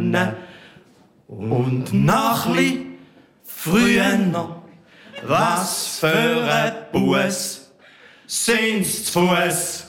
Sonne. Und nachli früher noch, was für ein Bus, sind's zu Fuss